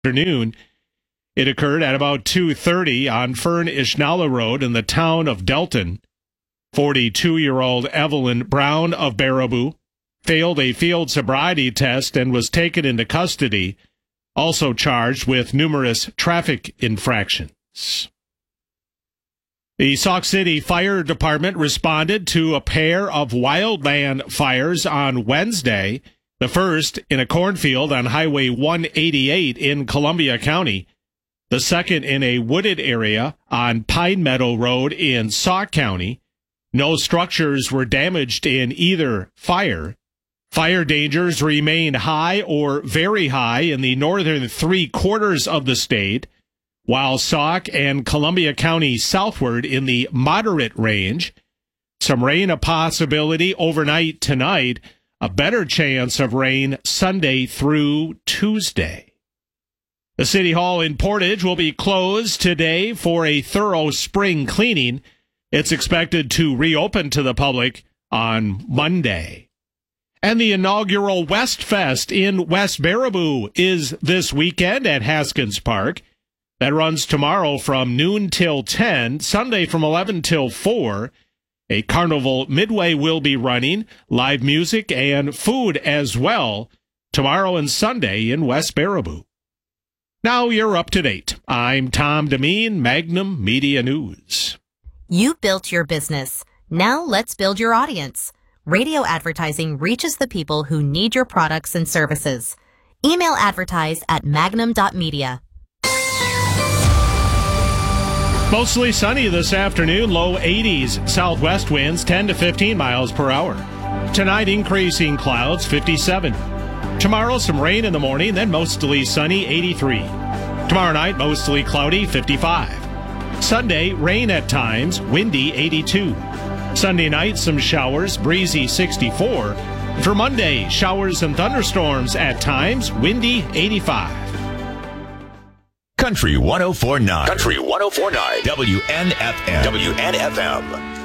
afternoon. It occurred at about 2:30 on Fern Ishnala Road in the town of Delton. 42-year-old Evelyn Brown of Baraboo failed a field sobriety test and was taken into custody, also charged with numerous traffic infractions. The Sauk City Fire Department responded to a pair of wildland fires on Wednesday, the first in a cornfield on Highway 188 in Columbia County, the second in a wooded area on Pine Meadow Road in Sauk County. No structures were damaged in either fire. Fire dangers remain high or very high in the northern three-quarters of the state, while Sauk and Columbia County southward in the moderate range. Some rain a possibility overnight tonight, a better chance of rain Sunday through Tuesday. The City Hall in Portage will be closed today for a thorough spring cleaning. It's expected to reopen to the public on Monday. And the inaugural West Fest in West Baraboo is this weekend at Haskins Park. That runs tomorrow from noon till 10, Sunday from 11 till 4. A carnival midway will be running, live music and food as well, tomorrow and Sunday in West Baraboo. Now you're up to date. I'm Tom Demeen, Magnum Media News. You built your business. Now let's build your audience. Radio advertising reaches the people who need your products and services. Email advertise at magnum.media. Mostly sunny this afternoon, low 80s, southwest winds 10 to 15 miles per hour. Tonight, increasing clouds, 57. Tomorrow, some rain in the morning, then mostly sunny, 83. Tomorrow night, mostly cloudy, 55. Sunday, rain at times, windy, 82. Sunday night, some showers, breezy, 64. For Monday, showers and thunderstorms at times, windy, 85. Country 104.9. Country 104.9. WNFM. WNFM.